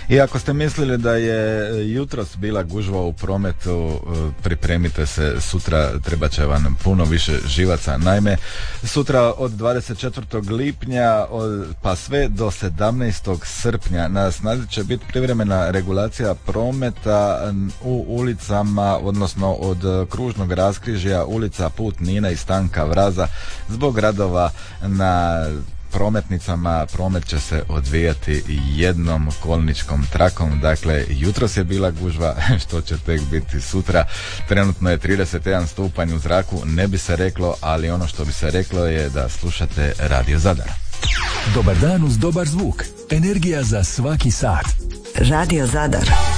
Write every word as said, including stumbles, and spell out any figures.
I ako ste mislili da je jutros bila gužva u prometu, pripremite se, sutra treba će vam puno više živaca. Naime, sutra od dvadeset četvrtog lipnja pa sve do sedamnaestog srpnja na snazi će biti privremena regulacija prometa u ulicama, odnosno od kružnog raskrižja ulica Put Nina i Stanka Vraza zbog radova na prometnicama. Promet će se odvijati jednom kolničkom trakom. Dakle, jutros je bila gužva, što će tek biti sutra. Trenutno je trideset jedan stupanj u zraku, ne bi se reklo, ali ono što bi se reklo je da slušate Radio Zadar. Dobar dan uz dobar zvuk. Energija za svaki sat. Radio Zadar.